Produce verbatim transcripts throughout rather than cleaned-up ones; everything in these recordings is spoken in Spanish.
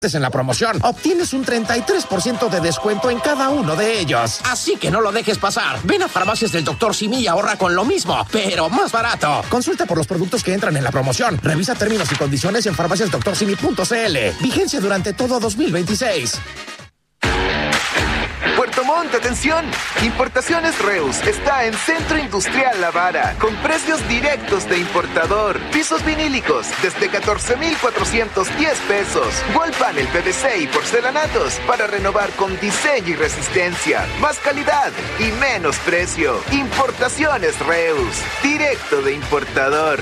en la promoción, obtienes un treinta y tres por ciento de descuento en cada uno de ellos. Así que no lo dejes pasar. Ven a Farmacias del doctor Simi y ahorra con lo mismo, pero más barato. Consulta por los productos que entran en la promoción. Revisa términos y condiciones en farmacias doctor simi punto c l. Vigencia durante todo dos mil veintiséis. Puerto Montt, atención. Importaciones Reus está en Centro Industrial La Vara, con precios directos de importador. Pisos vinílicos desde catorce mil cuatrocientos diez pesos. Wall panel P V C y porcelanatos para renovar con diseño y resistencia. Más calidad y menos precio. Importaciones Reus, directo de importador.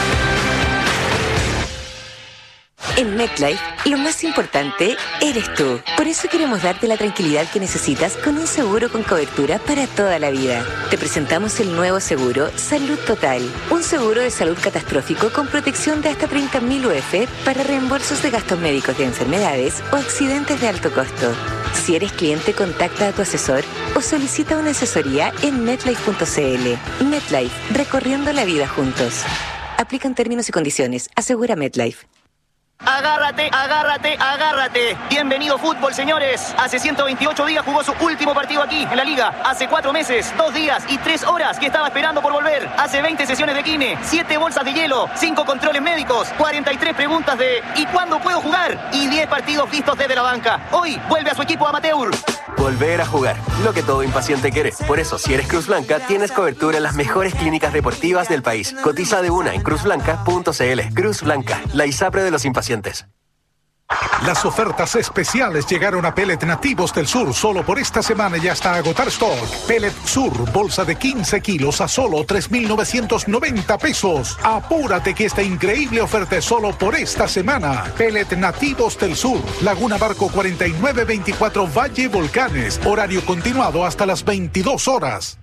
En MetLife, lo más importante eres tú. Por eso queremos darte la tranquilidad que necesitas con un seguro con cobertura para toda la vida. Te presentamos el nuevo seguro Salud Total. Un seguro de salud catastrófico con protección de hasta treinta mil U F para reembolsos de gastos médicos de enfermedades o accidentes de alto costo. Si eres cliente, contacta a tu asesor o solicita una asesoría en metlife punto c l. MetLife, recorriendo la vida juntos. Aplican términos y condiciones. Asegura MetLife. Agárrate, agárrate, agárrate. Bienvenido fútbol, señores. Hace ciento veintiocho días jugó su último partido aquí, en la Liga. Hace cuatro meses, dos días y tres horas que estaba esperando por volver. Hace veinte sesiones de kine, siete bolsas de hielo, cinco controles médicos, cuarenta y tres preguntas de ¿y cuándo puedo jugar? Y diez partidos vistos desde la banca. Hoy vuelve a su equipo amateur. Volver a jugar, lo que todo impaciente quiere. Por eso, si eres Cruz Blanca, tienes cobertura en las mejores clínicas deportivas del país. Cotiza de una en cruz blanca punto c l. Cruz Blanca, la ISAPRE de los impacientes. Las ofertas especiales llegaron a Pellet Nativos del Sur solo por esta semana y hasta agotar stock. Pellet Sur, bolsa de quince kilos a solo tres mil novecientos noventa pesos. Apúrate que esta increíble oferta es solo por esta semana. Pellet Nativos del Sur, Laguna Barco cuarenta y nueve veinticuatro Valle Volcanes. Horario continuado hasta las veintidós horas.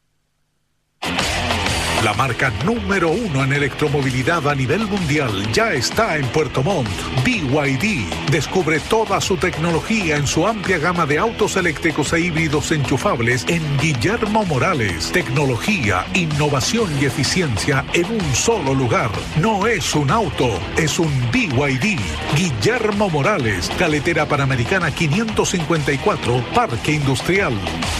La marca número uno en electromovilidad a nivel mundial ya está en Puerto Montt. B Y D. Descubre toda su tecnología en su amplia gama de autos eléctricos e híbridos enchufables en Guillermo Morales. Tecnología, innovación y eficiencia en un solo lugar. No es un auto, es un B Y D. Guillermo Morales, Carretera Panamericana quinientos cincuenta y cuatro, Parque Industrial.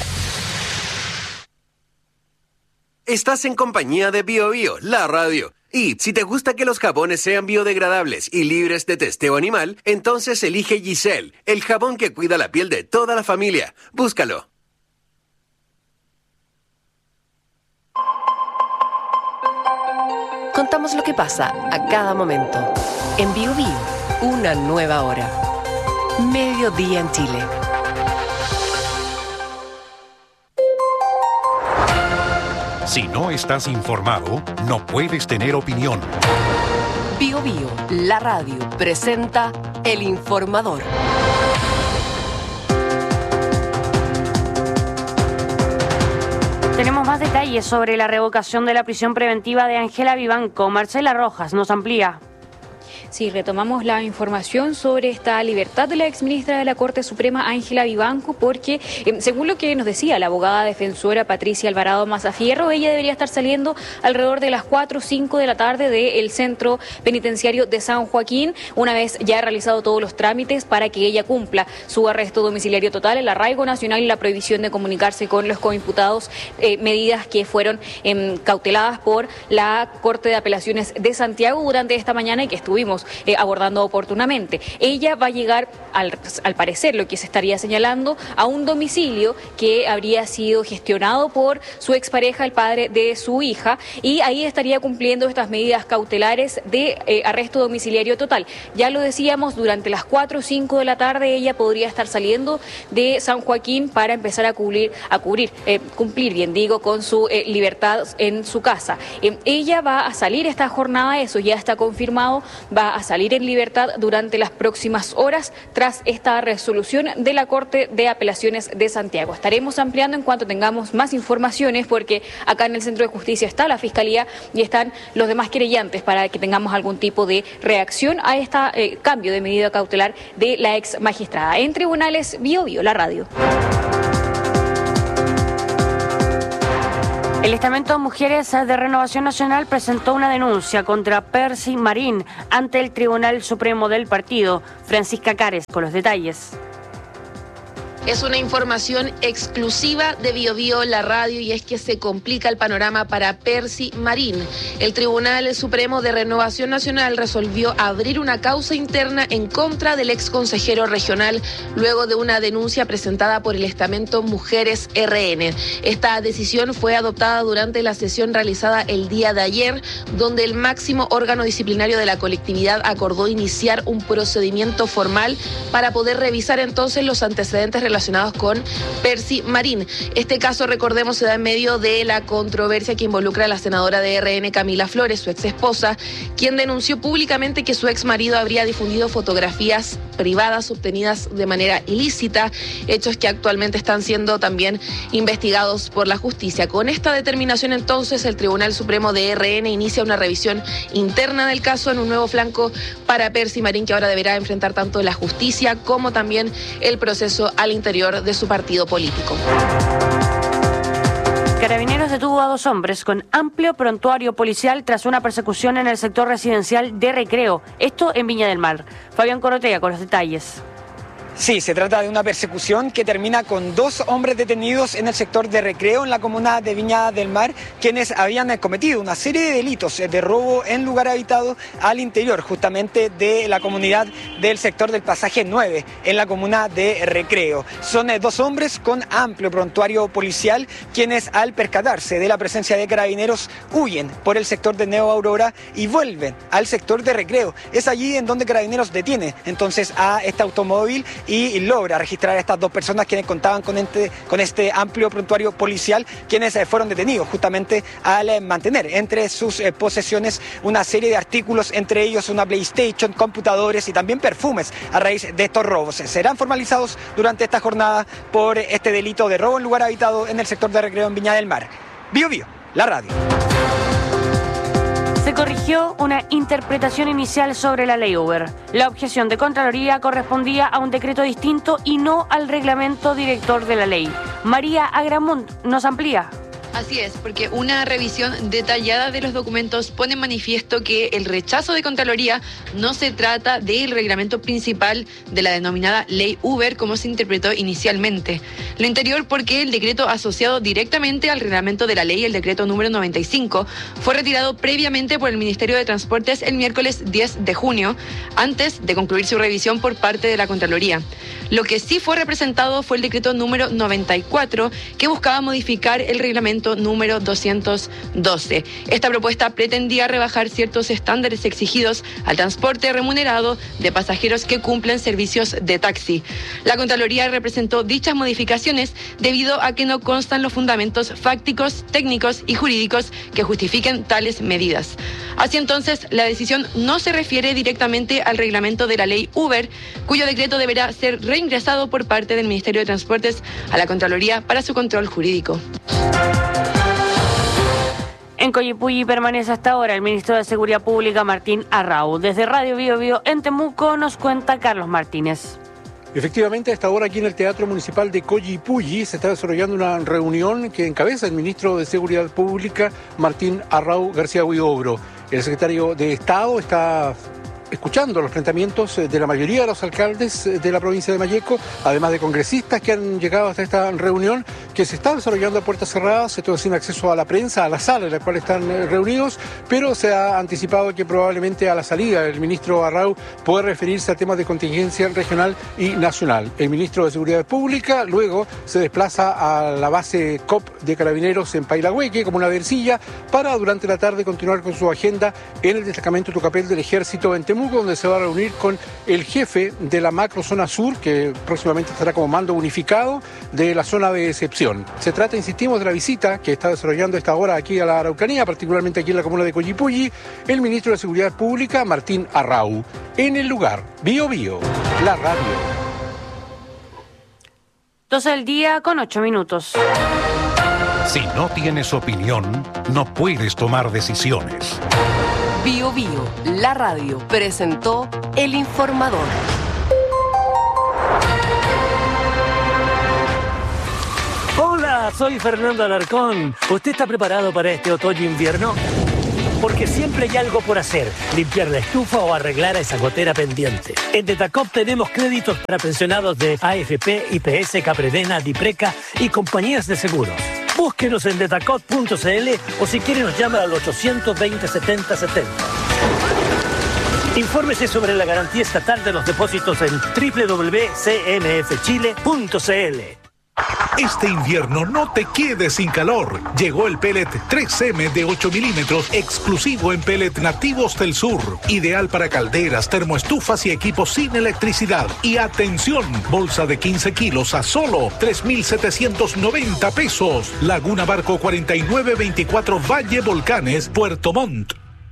Estás en compañía de Bio Bio, la radio. Y si te gusta que los jabones sean biodegradables y libres de testeo animal, entonces elige Giselle, el jabón que cuida la piel de toda la familia. Búscalo. Contamos lo que pasa a cada momento. En Bio Bio, una nueva hora. Mediodía en Chile. Si no estás informado, no puedes tener opinión. Bio Bio, la radio, presenta El Informador. Tenemos más detalles sobre la revocación de la prisión preventiva de Ángela Vivanco. Marcela Rojas nos amplía. Sí, retomamos la información sobre esta libertad de la exministra de la Corte Suprema, Ángela Vivanco, porque eh, según lo que nos decía la abogada defensora Patricia Alvarado Mazafierro, ella debería estar saliendo alrededor de las cuatro o cinco de la tarde del centro penitenciario de San Joaquín, una vez ya realizado todos los trámites para que ella cumpla su arresto domiciliario total, el arraigo nacional y la prohibición de comunicarse con los coimputados, eh, medidas que fueron eh, cauteladas por la Corte de Apelaciones de Santiago durante esta mañana y que estuvimos Eh, abordando oportunamente. Ella va a llegar, al, al parecer, lo que se estaría señalando, a un domicilio que habría sido gestionado por su expareja, el padre de su hija, y ahí estaría cumpliendo estas medidas cautelares de eh, arresto domiciliario total. Ya lo decíamos, durante las cuatro o cinco de la tarde ella podría estar saliendo de San Joaquín para empezar a cubrir, a cubrir, eh, cumplir, bien digo, con su eh, libertad en su casa. Eh, ella va a salir esta jornada, eso ya está confirmado, va a salir en libertad durante las próximas horas tras esta resolución de la Corte de Apelaciones de Santiago. Estaremos ampliando en cuanto tengamos más informaciones, porque acá en el Centro de Justicia está la Fiscalía y están los demás querellantes para que tengamos algún tipo de reacción a este eh, cambio de medida cautelar de la ex magistrada. En Tribunales, Bio Bio, la radio. El estamento Mujeres de Renovación Nacional presentó una denuncia contra Percy Marín ante el Tribunal Supremo del partido. Francisca Cares con los detalles. Es una información exclusiva de Bio Bio, la radio, y es que se complica el panorama para Percy Marín. El Tribunal Supremo de Renovación Nacional resolvió abrir una causa interna en contra del ex consejero regional luego de una denuncia presentada por el estamento Mujeres R N. Esta decisión fue adoptada durante la sesión realizada el día de ayer, donde el máximo órgano disciplinario de la colectividad acordó iniciar un procedimiento formal para poder revisar entonces los antecedentes relacionados relacionados con Percy Marín. Este caso, recordemos, se da en medio de la controversia que involucra a la senadora de R N, Camila Flores, su ex esposa, quien denunció públicamente que su ex marido habría difundido fotografías privadas obtenidas de manera ilícita, hechos que actualmente están siendo también investigados por la justicia. Con esta determinación, entonces, el Tribunal Supremo de R N inicia una revisión interna del caso en un nuevo flanco para Percy Marín, que ahora deberá enfrentar tanto la justicia como también el proceso al interior de su partido político. Carabineros detuvo a dos hombres con amplio prontuario policial tras una persecución en el sector residencial de Recreo, esto en Viña del Mar. Fabián Corotea con los detalles. Sí, se trata de una persecución que termina con dos hombres detenidos en el sector de Recreo, en la comuna de Viña del Mar, quienes habían cometido una serie de delitos de robo en lugar habitado al interior justamente de la comunidad del sector del Pasaje nueve, en la comuna de Recreo. Son dos hombres con amplio prontuario policial, quienes al percatarse de la presencia de carabineros huyen por el sector de Neo Aurora y vuelven al sector de Recreo. Es allí en donde Carabineros detiene entonces a este automóvil y logra registrar a estas dos personas quienes contaban con este, con este amplio prontuario policial, quienes eh, fueron detenidos justamente al eh, mantener entre sus eh, posesiones una serie de artículos, entre ellos una PlayStation, computadores y también perfumes a raíz de estos robos. Serán formalizados durante esta jornada por este delito de robo en lugar habitado en el sector de Recreo en Viña del Mar. Bio Bio, la radio. Se corrigió una interpretación inicial sobre la ley Uber. La objeción de Contraloría correspondía a un decreto distinto y no al reglamento director de la ley. María Agramunt nos amplía. Así es, porque una revisión detallada de los documentos pone en manifiesto que el rechazo de Contraloría no se trata del reglamento principal de la denominada Ley Uber como se interpretó inicialmente. Lo interior porque el decreto asociado directamente al reglamento de la ley, el decreto número noventa y cinco, fue retirado previamente por el Ministerio de Transportes el miércoles diez de junio, antes de concluir su revisión por parte de la Contraloría. Lo que sí fue representado fue el decreto número noventa y cuatro, que buscaba modificar el reglamento número doscientos doce. Esta propuesta pretendía rebajar ciertos estándares exigidos al transporte remunerado de pasajeros que cumplen servicios de taxi. La Contraloría representó dichas modificaciones debido a que no constan los fundamentos fácticos, técnicos y jurídicos que justifiquen tales medidas. Así entonces, la decisión no se refiere directamente al reglamento de la ley Uber, cuyo decreto deberá ser reingresado por parte del Ministerio de Transportes a la Contraloría para su control jurídico. En Coyipulli permanece hasta ahora el ministro de Seguridad Pública, Martín Arrau. Desde Radio Bio Bio en Temuco nos cuenta Carlos Martínez. Efectivamente, a esta hora aquí en el Teatro Municipal de Coyipulli se está desarrollando una reunión que encabeza el ministro de Seguridad Pública, Martín Arrau García Huidobro. El secretario de Estado está escuchando los planteamientos de la mayoría de los alcaldes de la provincia de Malleco, además de congresistas que han llegado hasta esta reunión que se está desarrollando a puertas cerradas, esto sin acceso a la prensa, a la sala en la cual están reunidos, pero se ha anticipado que probablemente a la salida el ministro Arrau pueda referirse a temas de contingencia regional y nacional. El ministro de Seguridad Pública luego se desplaza a la base C O P de Carabineros en Pailagüeque, como una versilla, para durante la tarde continuar con su agenda en el destacamento Tucapel del Ejército en Temuco, donde se va a reunir con el jefe de la macro zona sur, que próximamente estará como mando unificado de la zona de excepción. Se trata, insistimos, de la visita que está desarrollando esta hora aquí a la Araucanía, particularmente aquí en la comuna de Coyipulli, el ministro de Seguridad Pública, Martín Arrau. En el lugar, Bio Bio, la radio. doce del día con ocho minutos. Si no tienes opinión, no puedes tomar decisiones. Bio Bio, la radio, presentó El Informador. Hola, soy Fernando Alarcón. ¿Usted está preparado para este otoño-invierno? Porque siempre hay algo por hacer, limpiar la estufa o arreglar a esa gotera pendiente. En Detacop tenemos créditos para pensionados de A F P, I P S, Capredena, Dipreca y compañías de seguros. Búsquenos en detacop punto c l o si quiere nos llama al ochocientos veinte, setenta setenta. Infórmese sobre la garantía estatal de los depósitos en doble u doble u doble u punto c m f chile punto c l. Este invierno no te quedes sin calor. Llegó el pellet tres eme de ocho milímetros, exclusivo en pellet nativos del sur. Ideal para calderas, termoestufas y equipos sin electricidad. Y atención, bolsa de quince kilos a solo tres mil setecientos noventa pesos. Laguna Barco cuarenta y nueve veinticuatro Valle Volcanes, Puerto Montt.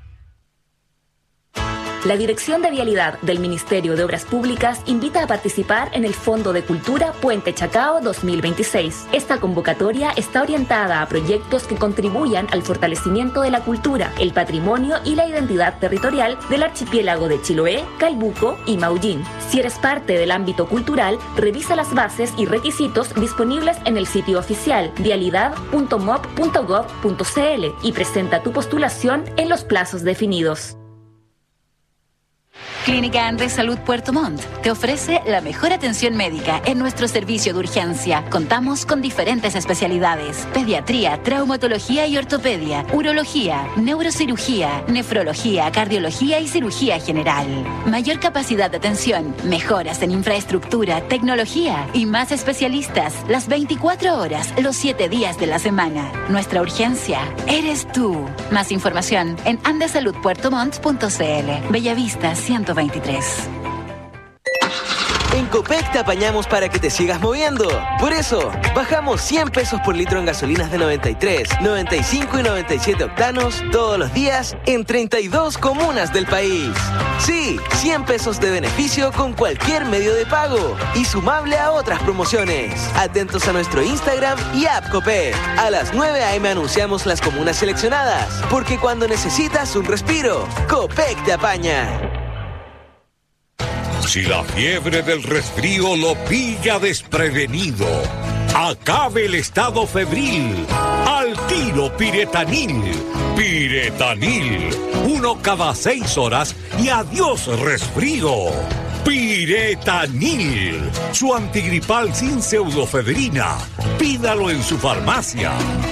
La Dirección de Vialidad del Ministerio de Obras Públicas invita a participar en el Fondo de Cultura Puente Chacao dos mil veintiséis. Esta convocatoria está orientada a proyectos que contribuyan al fortalecimiento de la cultura, el patrimonio y la identidad territorial del archipiélago de Chiloé, Calbuco y Maullín. Si eres parte del ámbito cultural, revisa las bases y requisitos disponibles en el sitio oficial vialidad punto mop punto gov punto c l y presenta tu postulación en los plazos definidos. Clínica Andes Salud Puerto Montt te ofrece la mejor atención médica en nuestro servicio de urgencia. Contamos con diferentes especialidades: pediatría, traumatología y ortopedia, urología, neurocirugía, nefrología, cardiología y cirugía general. Mayor capacidad de atención, mejoras en infraestructura, tecnología y más especialistas las veinticuatro horas, los siete días de la semana. Nuestra urgencia eres tú. Más información en andesalud puerto montt punto c l. Bellavista ciento veintitrés. En Copec te apañamos para que te sigas moviendo. Por eso, bajamos cien pesos por litro en gasolinas de noventa y tres, noventa y cinco y noventa y siete octanos todos los días en treinta y dos comunas del país. Sí, cien pesos de beneficio con cualquier medio de pago y sumable a otras promociones. Atentos a nuestro Instagram y app Copec. A las nueve a eme anunciamos las comunas seleccionadas, porque cuando necesitas un respiro, Copec te apaña. Si la fiebre del resfrío lo pilla desprevenido, acabe el estado febril. Al tiro Piretanil. Piretanil. Uno cada seis horas y adiós resfrío. Piretanil. Su antigripal sin pseudofebrina. Pídalo en su farmacia.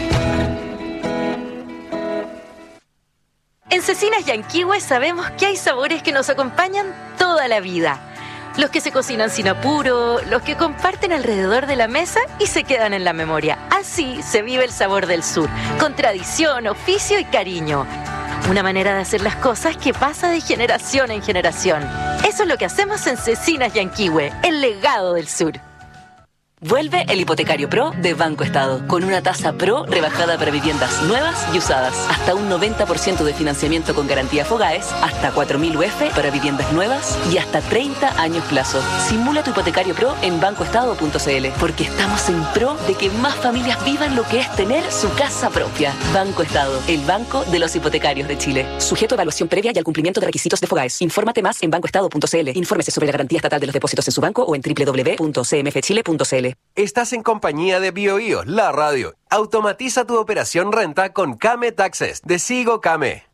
En Cecinas Yanquihue sabemos que hay sabores que nos acompañan toda la vida. Los que se cocinan sin apuro, los que comparten alrededor de la mesa y se quedan en la memoria. Así se vive el sabor del sur, con tradición, oficio y cariño. Una manera de hacer las cosas que pasa de generación en generación. Eso es lo que hacemos en Cecinas Yanquihue, el legado del sur. Vuelve el Hipotecario Pro de Banco Estado, con una tasa Pro rebajada para viviendas nuevas y usadas, hasta un noventa por ciento de financiamiento con garantía Fogaes, hasta cuatro mil U F para viviendas nuevas y hasta treinta años plazo. Simula tu Hipotecario Pro en banco estado punto c l, porque estamos en pro de que más familias vivan lo que es tener su casa propia. Banco Estado, el banco de los hipotecarios de Chile. Sujeto a evaluación previa y al cumplimiento de requisitos de Fogaes. Infórmate más en banco estado punto c l. Infórmese sobre la garantía estatal de los depósitos en su banco o en doble u doble u doble u punto c m f chile punto c l. Estás en compañía de BioBio, la radio. Automatiza tu operación renta con Came Taxes de Sigo Came.